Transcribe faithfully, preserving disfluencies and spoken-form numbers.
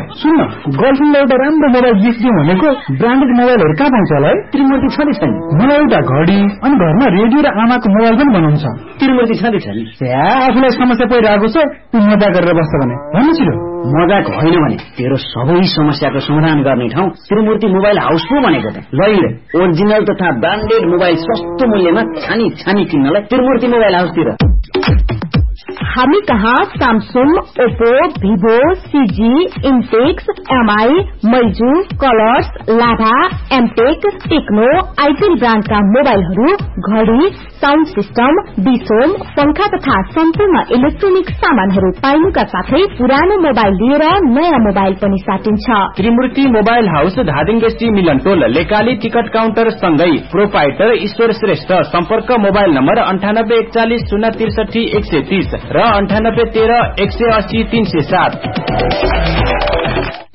सुन्न गर्लफ्रेन्डलाई एउटा राम्रो मोबाइल गिफ्ट दिउँ भनेको ब्रान्डेड मोबाइलहरू कहाँ पाउँछ होला है? त्रिमूर्ति छँदै छ नि। मलाई एउटा घडी अनि घरमा रेडियो र आमाको मोबाइल पनि बनाउँछ। त्रिमूर्ति छँदै छ नि। आफूलाई समस्या परिरहेको छ तँ मजा गरेर बस्छ भने भन्नु छिरो। मजाक होइन भने तेरो सबै समस्याको समाधान गर्ने ठाउँ त्रिमूर्ति मोबाइल हाउस पो भनेको त। लैले ओरिजिनल तथा ब्रान्डेड मोबाइल सस्तो मूल्यमा छानी छानी किन्नलाई त्रिमूर्ति मोबाइल हाउसतिर। हामी कहाँ Samsung, Oppo, Vivo, CG, इन्टेक्स, MI, मैजू, colours, लाभा, एमटेक, टेक्नो, आइटेल ब्रान्डका मोबाइलहरू, घडी, साउन्ड सिस्टम, डिसोम, पंखा तथा सम्पूर्ण इलेक्ट्रोनिक सामानहरू पाइनुका साथै पुरानो मोबाइल लिएर नयाँ मोबाइल पनि साटिन्छ। त्रिमूर्ति mobile house Dhading bestie मिलनटोल लेकाली ticket counter सँगै प्रोपाइटर ईश्वर श्रेष्ठ। सम्पर्क मोबाइल नम्बर अन्ठानब्बे एकचालिस शून्य त्रिसठी एक सय तीस र अन्ठानब्बे तेह्र एक सय अस्सी तीन सय सात।